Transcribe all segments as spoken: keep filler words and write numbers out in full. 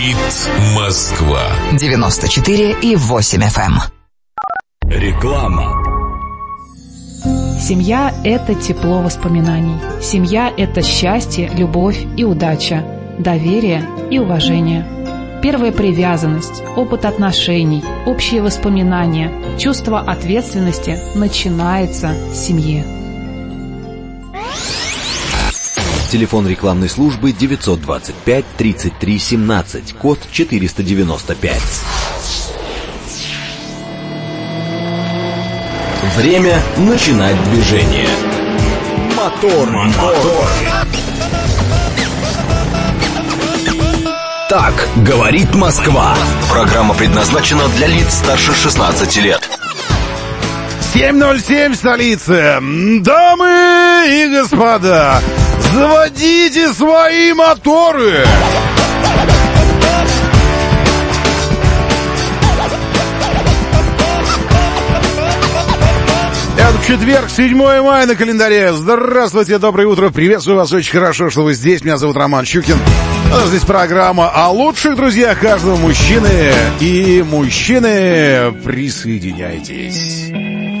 Говорит Москва. девяносто четыре и восемь эф эм. Реклама. Семья – это тепло воспоминаний. Семья – это счастье, любовь и удача, доверие и уважение. Первая привязанность, опыт отношений, общие воспоминания, чувство ответственности начинается в семье. Телефон рекламной службы девятьсот двадцать пять тридцать три семнадцать, код четыреста девяносто пять. Время начинать движение. Мотор, мотор. Так говорит Москва. Программа предназначена для лиц старше шестнадцати лет. семь ноль семь в столице. Дамы и господа, заводите свои моторы. Это четверг, седьмое мая на календаре. Здравствуйте, доброе утро. Приветствую вас, очень хорошо, что вы здесь. Меня зовут Роман Щукин. Здесь программа о лучших друзьях каждого мужчины. И мужчины, присоединяйтесь.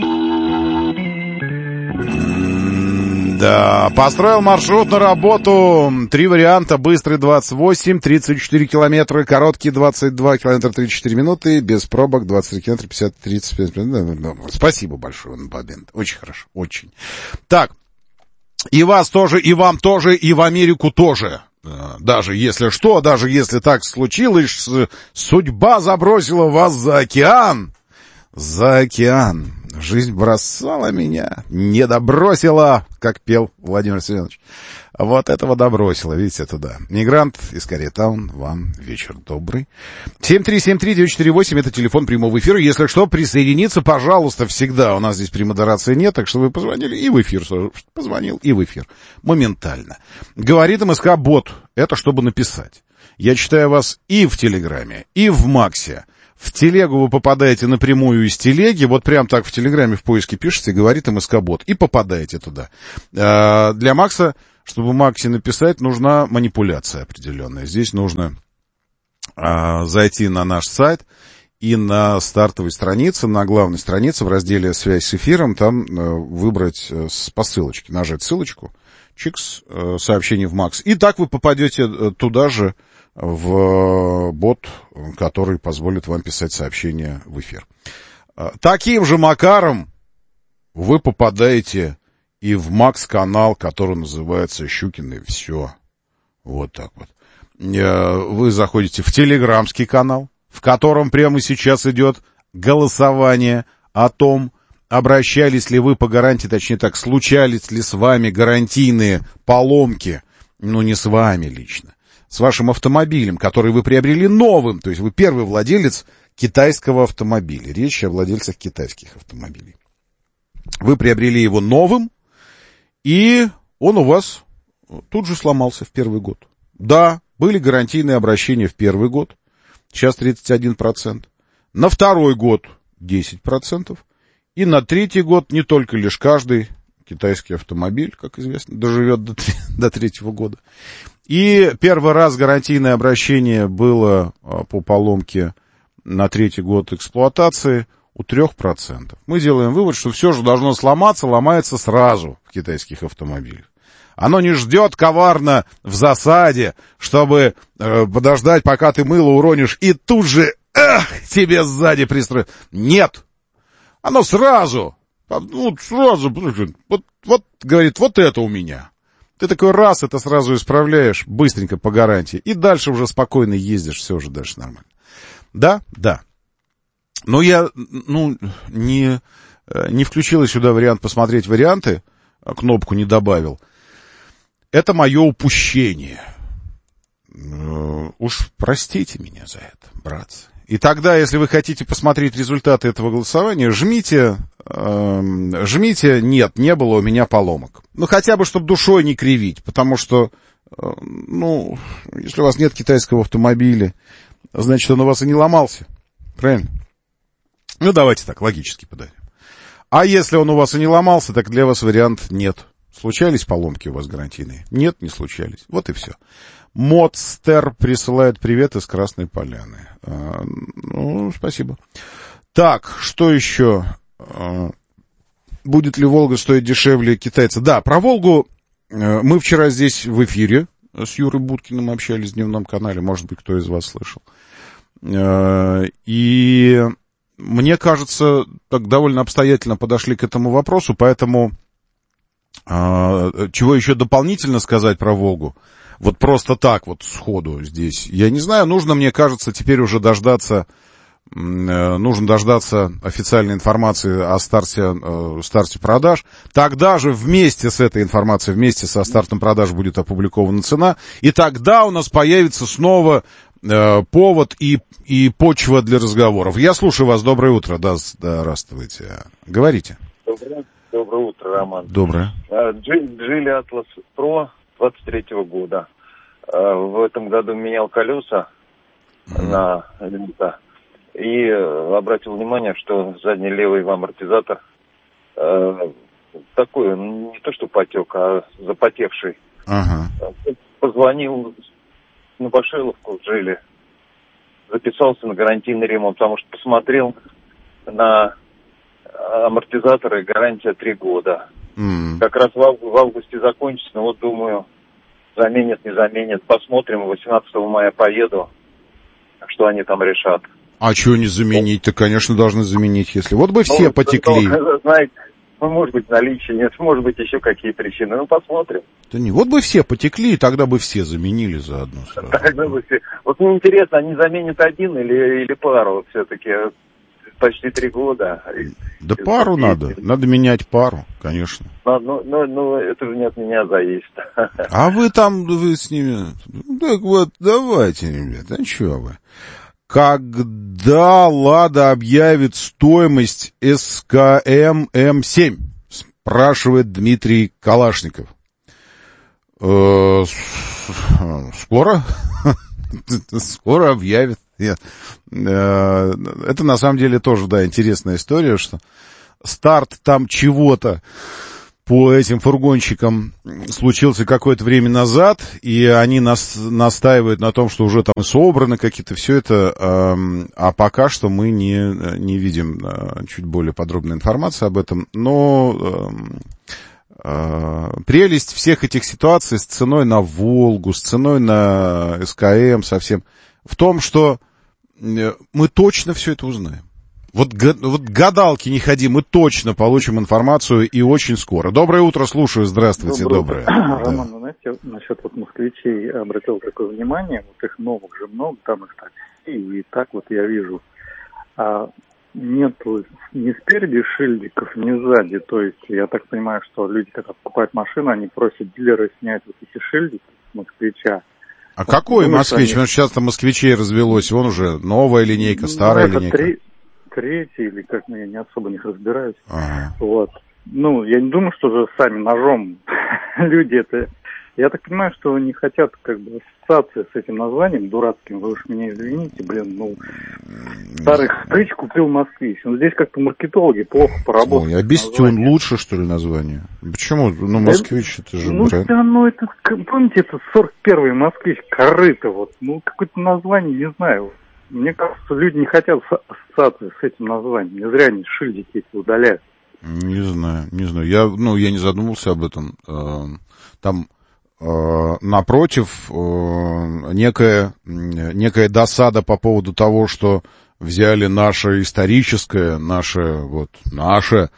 Да, построил маршрут на работу. Три варианта. Быстрый двадцать восемь, тридцать четыре километра. Короткий двадцать два километра тридцать четыре минуты. Без пробок двадцать три километра пятьдесят тридцать пять минут. Спасибо большое, Бабин. Очень хорошо, очень. Так, и вас тоже, и вам тоже, и в Америку тоже. Даже если что, даже если так случилось, судьба забросила вас за океан. За океан. Жизнь бросала меня, не добросила, как пел Владимир Семенович. Вот этого добросила, видите, это да. Мигрант из Корейтаун, вам вечер добрый. семь три семь три девять четыре восемь, это телефон прямого эфира. Если что, присоединиться, пожалуйста, всегда. У нас здесь премодерации нет, так что вы позвонили и в эфир. Позвонил и в эфир. Моментально. Говорит МСК-бот. Это чтобы написать. Я читаю вас и в Телеграме, и в Максе. В телегу вы попадаете напрямую из телеги, вот прям так в Телеграме в поиске пишете, говорит МСК-бот, и попадаете туда. А для Макса, чтобы Максе написать, нужна манипуляция определенная. Здесь нужно а, зайти на наш сайт и на стартовой странице, на главной странице в разделе «Связь с эфиром», там а, выбрать а, по ссылочке, нажать ссылочку, чикс, а, сообщение в Макс, и так вы попадете а, туда же, в бот, который позволит вам писать сообщения в эфир. Таким же макаром вы попадаете и в Макс-канал, который называется «Щукин и все». Вот так вот. Вы заходите в телеграмский канал, в котором прямо сейчас идет голосование о том, обращались ли вы по гарантии, точнее так, случались ли с вами гарантийные поломки, ну не с вами лично, с вашим автомобилем, который вы приобрели новым, то есть вы первый владелец китайского автомобиля. Речь о владельцах китайских автомобилей. Вы приобрели его новым, и он у вас тут же сломался в первый год. Да, были гарантийные обращения в первый год, сейчас тридцать один процент. На второй год десять процентов. И на третий год не только лишь каждый китайский автомобиль, как известно, доживет до, до третьего года. И первый раз гарантийное обращение было по поломке на третий год эксплуатации у трех процентов. Мы делаем вывод, что все же должно сломаться, ломается сразу в китайских автомобилях. Оно не ждет коварно в засаде, чтобы э, подождать, пока ты мыло уронишь, и тут же эх, тебе сзади пристроят. Нет! Оно сразу, ну, сразу, вот, вот, говорит, вот это у меня. Ты такой раз это сразу исправляешь, быстренько по гарантии, и дальше уже спокойно ездишь, все уже дальше нормально. Да, да. Но я, ну, не, не включил сюда вариант посмотреть варианты, кнопку не добавил. Это мое упущение. Уж простите меня за это, братцы. И тогда, если вы хотите посмотреть результаты этого голосования, жмите, э, жмите «Нет, не было у меня поломок». Ну, хотя бы, чтобы душой не кривить, потому что, э, ну, если у вас нет китайского автомобиля, значит, он у вас и не ломался. Правильно? Ну, давайте так, логически подойдем. А если он у вас и не ломался, так для вас вариант «Нет». Случались поломки у вас гарантийные? Нет, не случались. Вот и все. Моцтер присылает привет из Красной Поляны. А, ну, спасибо. Так, что еще? А, будет ли Волга стоить дешевле китайца? Да, про Волгу а, мы вчера здесь в эфире с Юрой Буткиным общались в дневном канале. Может быть, кто из вас слышал. А, и мне кажется, так довольно обстоятельно подошли к этому вопросу, поэтому а, чего еще дополнительно сказать про Волгу? Вот просто так вот сходу здесь. Я не знаю, нужно, мне кажется, теперь уже дождаться, нужно дождаться официальной информации о старте, старте продаж. Тогда же вместе с этой информацией, вместе со стартом продаж будет опубликована цена. И тогда у нас появится снова э, повод и, и почва для разговоров. Я слушаю вас. Доброе утро. Да, здравствуйте. Говорите. Доброе, доброе утро, Роман. Доброе. Джили Atlas Pro двадцать третьего года. В этом году менял колеса mm-hmm. на лента. И обратил внимание, что задний левый амортизатор э, такой, не то что потек, а запотевший. Ага. Позвонил на Башиловку в Джили, записался на гарантийный ремонт, потому что посмотрел на амортизаторы, гарантия три года. Mm. Как раз в, ав- в августе закончится, но вот думаю, заменят, не заменят. Посмотрим, восемнадцатого мая поеду, что они там решат. А что не заменить-то? Конечно, должны заменить, если... Вот бы все ну, потекли. Ну, знаете, ну, может быть, наличие нет, может быть, еще какие причины. Ну, посмотрим. Да не, вот бы все потекли, и тогда бы все заменили заодно сразу. Тогда бы все. Вот мне интересно, они заменят один или, или пару все-таки? Почти три года. Да и, пару и, надо. И, надо менять пару, конечно. Ну, ну, ну, ну, это же не от меня зависит. А вы там, вы с ними... Так вот, давайте, ребята, а что вы? Когда Лада объявит стоимость эс ка эм эм семь? Спрашивает Дмитрий Калашников. Э-э- скоро? Скоро объявит. Нет. Это на самом деле тоже, да, интересная история, что старт там чего-то по этим фургонщикам случился какое-то время назад, и они нас, настаивают на том, что уже там собраны какие-то, все это, э, а пока что мы не, не видим э, чуть более подробной информации об этом, но э, э, прелесть всех этих ситуаций с ценой на Волгу, с ценой на эс ка эм совсем в том, что мы точно все это узнаем. Вот, вот гадалки не ходи, мы точно получим информацию и очень скоро. Доброе утро, слушаю, здравствуйте, доброе. доброе. Роман, да. ну, знаете, насчет вот москвичей обратил такое внимание, вот их новых же много, там их такси, и так вот я вижу, а нету ни спереди шильдиков, ни сзади, то есть я так понимаю, что люди, когда покупают машину, они просят дилера снять вот эти шильдики с москвича. А вот, какой думаю, москвич? Они... Сейчас-то москвичей развелось, вон уже новая линейка, старая ну, линейка. Три... Третий, или как, ну, я не особо в них разбираюсь. Ага. Вот. Ну, я не думаю, что же сами ножом люди это... Я так понимаю, что не хотят, как бы, ассоциации с этим названием дурацким. Вы уж меня извините, блин, ну... Старый хрыч купил москвич. Ну, здесь как-то маркетологи плохо поработали. Ой, а Бестюн лучше, что ли, название? Почему? Ну, москвич, это же ну, бренд. Да, ну, это, помните, это сорок первый москвич, корыто, вот. Ну, какое-то название, не знаю. Мне кажется, люди не хотят ассоциации с этим названием. Не зря они шильдики эти удаляют. Не знаю, не знаю. Я, ну, я не задумывался об этом. Там напротив некая, некая досада по поводу того, что взяли наше историческое, наше, вот, наше,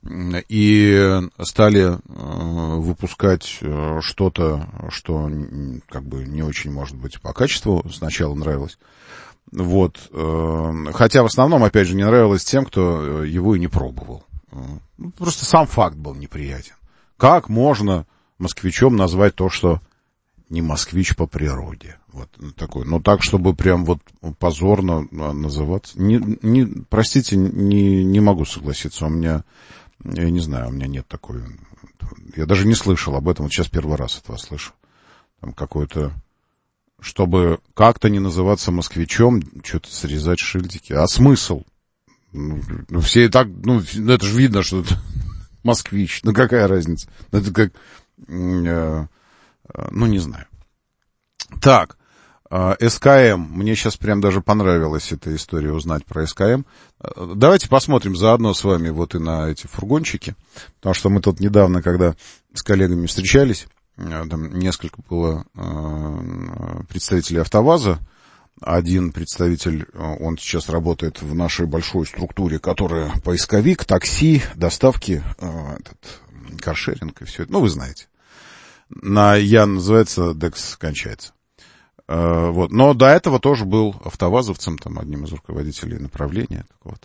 и стали выпускать что-то, что как бы не очень, может быть, по качеству сначала нравилось. Вот, хотя в основном, опять же, не нравилось тем, кто его и не пробовал. Просто сам факт был неприятен. Как можно москвичом назвать то, что не москвич по природе? Вот такой. Но так, чтобы прям вот позорно называться. Не, не, простите, не, не могу согласиться. У меня, я не знаю, у меня нет такой... Я даже не слышал об этом. Вот сейчас первый раз от вас слышу. Там какой-то... Чтобы как-то не называться москвичом, что-то срезать шильдики. А смысл? Ну, все и так, ну, это же видно, что это москвич. Ну, какая разница? Это как, э, ну, не знаю. Так, СКМ. Мне сейчас прям даже понравилась эта история узнать про СКМ. Давайте посмотрим заодно с вами вот и на эти фургончики. Потому что мы тут недавно, когда с коллегами встречались, там несколько было представителей АвтоВАЗа. Один представитель, он сейчас работает в нашей большой структуре, которая поисковик, такси, доставки, этот, каршеринг и все это. Ну, вы знаете. На Я называется, Декс кончается. Вот. Но до этого тоже был автовазовцем, там, одним из руководителей направления. Вот.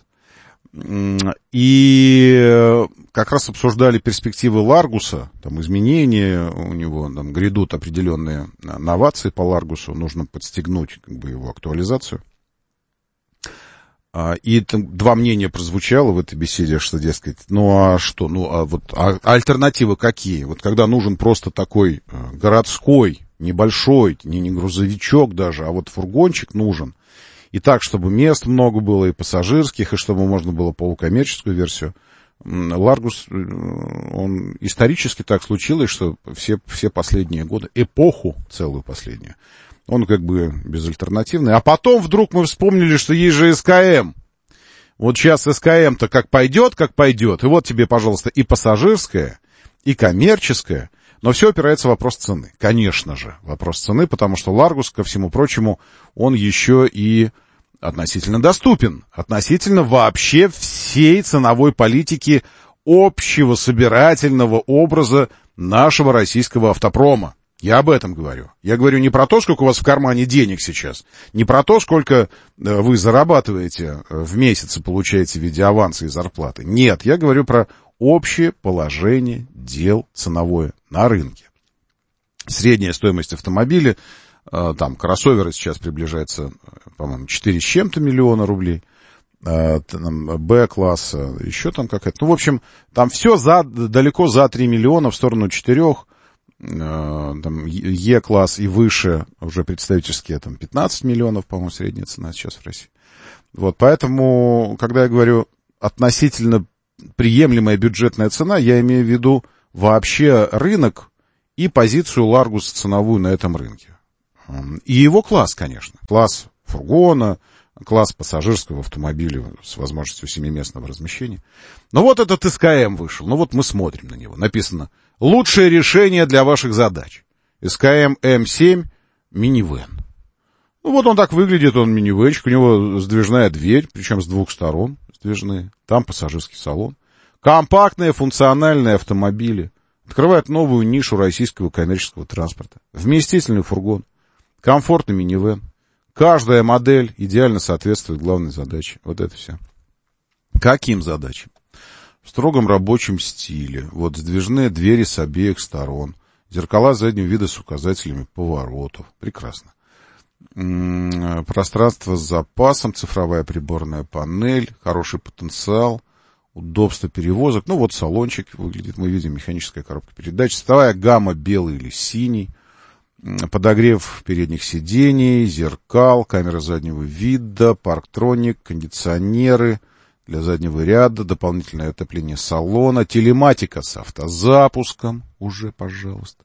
И как раз обсуждали перспективы Ларгуса, там, изменения у него, там, грядут определенные новации по Ларгусу, нужно подстегнуть, как бы, его актуализацию. И там два мнения прозвучало в этой беседе, что, дескать, ну а что, ну а вот а альтернативы какие? Вот когда нужен просто такой городской, небольшой, не, не грузовичок даже, а вот фургончик нужен. И так, чтобы мест много было, и пассажирских, и чтобы можно было полукоммерческую версию. Ларгус, он исторически так случилось, что все, все последние годы, эпоху целую последнюю, он как бы безальтернативный. А потом вдруг мы вспомнили, что есть же СКМ. Вот сейчас СКМ-то как пойдет, как пойдет. И вот тебе, пожалуйста, и пассажирская, и коммерческая. Но все опирается в вопрос цены. Конечно же, вопрос цены, потому что Ларгус, ко всему прочему, он еще и относительно доступен. Относительно вообще всей ценовой политики общего собирательного образа нашего российского автопрома. Я об этом говорю. Я говорю не про то, сколько у вас в кармане денег сейчас, не про то, сколько вы зарабатываете в месяц и получаете в виде аванса и зарплаты. Нет, я говорю про общее положение дел ценовое на рынке. Средняя стоимость автомобиля, там, кроссоверы сейчас приближается, по-моему, четыре с чем-то миллиона рублей, Б-класса, еще там какая-то. Ну, в общем, там все за, далеко за три миллиона, в сторону четырех. Там Е-класс и выше уже представительские, там, пятнадцать миллионов, по-моему, средняя цена сейчас в России. Вот, поэтому, когда я говорю относительно приемлемая бюджетная цена, я имею в виду вообще рынок и позицию Ларгуса ценовую на этом рынке. И его класс, конечно. Класс фургона, класс пассажирского автомобиля с возможностью семиместного размещения. Но вот этот СКМ вышел. Ну вот мы смотрим на него. Написано: лучшее решение для ваших задач. СКМ эм семь минивэн. Ну вот он так выглядит, он минивэнчик. У него сдвижная дверь, причем с двух сторон сдвижные. Там пассажирский салон. Компактные функциональные автомобили. Открывает новую нишу российского коммерческого транспорта. Вместительный фургон. Комфортный минивэн. Каждая модель идеально соответствует главной задаче. Вот это все. Каким задачам? В строгом рабочем стиле. Вот сдвижные двери с обеих сторон. Зеркала заднего вида с указателями поворотов. Прекрасно. М-м, пространство с запасом, цифровая приборная панель, хороший потенциал, удобство перевозок. Ну вот салончик выглядит, мы видим механическая коробка передач. Цветовая гамма белый или синий. Подогрев передних сидений, зеркал, камера заднего вида, парктроник, кондиционеры для заднего ряда, дополнительное отопление салона, телематика с автозапуском, уже, пожалуйста,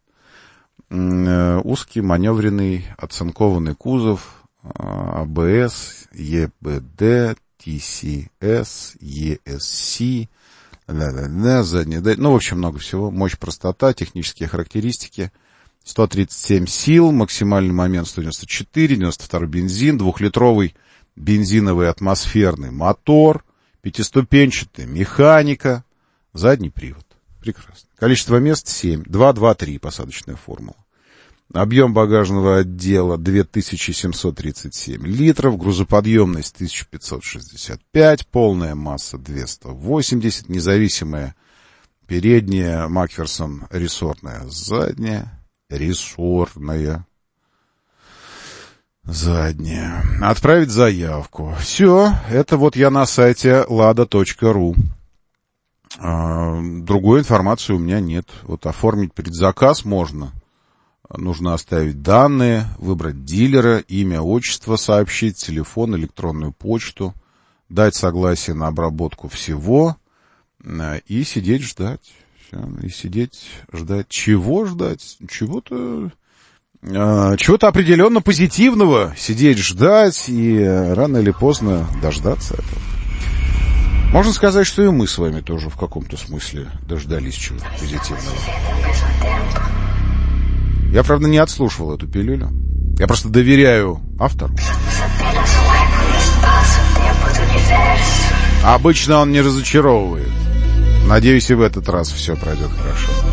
узкий маневренный оцинкованный кузов, АБС, ЕБД, ТСС, ЕСС, задняя, ну, в общем, много всего, мощь, простота, технические характеристики. сто тридцать семь сил, максимальный момент сто девяносто четыре, девяносто два бензин, двухлитровый бензиновый атмосферный мотор, пятиступенчатая механика, задний привод. Прекрасно. Количество мест семь, два, два, три, посадочная формула. Объем багажного отдела две тысячи семьсот тридцать семь литров, грузоподъемность тысяча пятьсот шестьдесят пять, полная масса двести восемьдесят, независимая передняя, Макферсон рессорная задняя. Рессорная. Задняя. Отправить заявку. Все. Это вот я на сайте лада точка ру. А, другой информации у меня нет. Вот оформить предзаказ можно. Нужно оставить данные, выбрать дилера, имя, отчество сообщить, телефон, электронную почту, дать согласие на обработку всего и сидеть ждать. И сидеть, ждать. Чего ждать? Чего-то э, чего-то определенно позитивного, сидеть, ждать и э, рано или поздно дождаться этого. Можно сказать, что и мы с вами тоже в каком-то смысле дождались чего-то позитивного. Я, правда, не отслушивал эту пилюлю. Я просто доверяю автору. Обычно он не разочаровывает. Надеюсь, и в этот раз все пройдет хорошо.